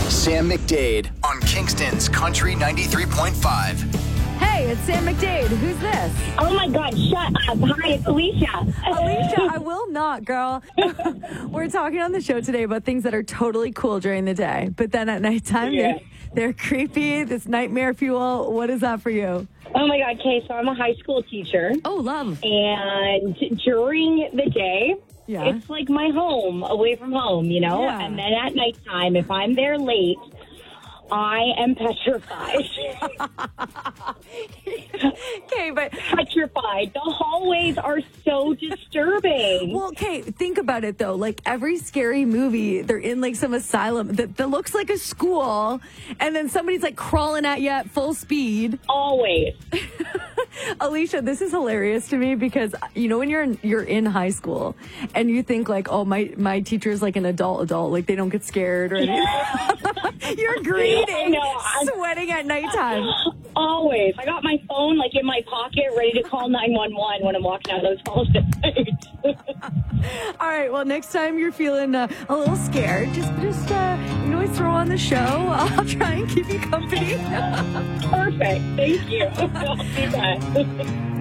Sam McDade on Kingston's Country 93.5. Hey, it's Sam McDade. Who's this? Oh my God, shut up. Hi, it's Alicia. Alicia, I will not, girl. We're talking on the show today about things that are totally cool during the day, but then at nighttime, they're creepy. This nightmare fuel. What is that for you? Oh my God, okay, so I'm a high school teacher. Oh, love. And during the day, it's like my home, away from home, you know? Yeah. And then at nighttime, if I'm there late, I am petrified. Okay, but Petrified. The hallways are so disturbing. well, okay, think about it though. Like every scary movie, they're in like some asylum that looks like a school, and then somebody's like crawling at you at full speed. Always. Alicia, this is hilarious to me because you know when you're in high school and you think like, oh, my teacher is like an adult, like they don't get scared or anything. You're greeting, sweating at nighttime. Always. I got my phone like in my pocket, ready to call 911 when I'm walking out of those halls at night. All right. Well, next time you're feeling a little scared, just you can always throw on the show. I'll try and keep you company. Perfect. Thank you. I'll do that.